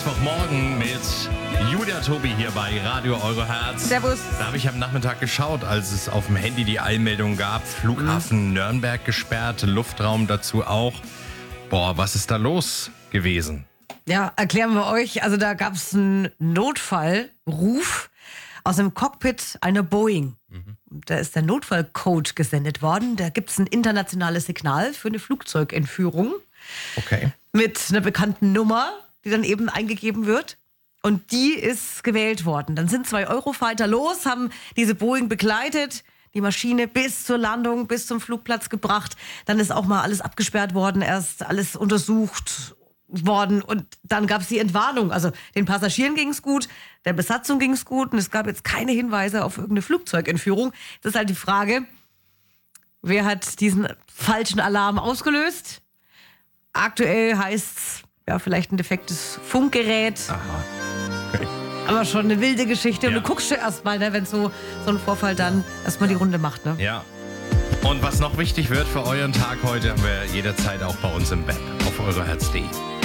Mittwochmorgen mit Julia Tobi hier bei Radio Euro Herz. Servus. Da habe ich am Nachmittag geschaut, als es auf dem Handy die Eilmeldung gab. Flughafen Nürnberg gesperrt, Luftraum dazu auch. Boah, was ist da los gewesen? Ja, erklären wir euch. Also da gab es einen Notfallruf aus dem Cockpit einer Boeing. Da ist der Notfallcode gesendet worden. Da gibt es ein internationales Signal für eine Flugzeugentführung. Okay. Mit einer bekannten Nummer, die dann eben eingegeben wird. Und die ist gewählt worden. Dann sind 2 Eurofighter los, haben diese Boeing begleitet, die Maschine bis zur Landung, bis zum Flugplatz gebracht. Dann ist auch mal alles abgesperrt worden, erst alles untersucht worden. Und dann gab es die Entwarnung. Also den Passagieren ging es gut, der Besatzung ging es gut. Und es gab jetzt keine Hinweise auf irgendeine Flugzeugentführung. Das ist halt die Frage, wer hat diesen falschen Alarm ausgelöst? Aktuell heißt es, ja, vielleicht ein defektes Funkgerät. Aha. Okay. Aber schon eine wilde Geschichte. Und Ja. du guckst ja erstmal, ne, wenn so ein Vorfall dann erstmal die Runde macht. Ne? Ja. Und was noch wichtig wird für euren Tag heute, haben wir jederzeit auch bei uns im Web auf euroherz.de.